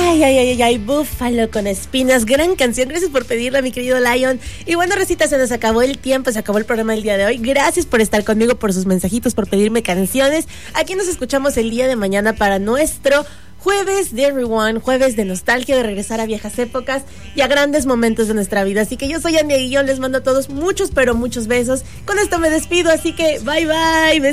Ay, Búfalo con espinas, gran canción, gracias por pedirla, mi querido Lion. Y bueno, Rosita, se nos acabó el tiempo, se acabó el programa del día de hoy. Gracias por estar conmigo, por sus mensajitos, por pedirme canciones. Aquí nos escuchamos el día de mañana para nuestro jueves de Rewind, jueves de nostalgia, de regresar a viejas épocas y a grandes momentos de nuestra vida. Así que yo soy Andy Aguillón, les mando a todos muchos, pero muchos besos. Con esto me despido, así que bye bye.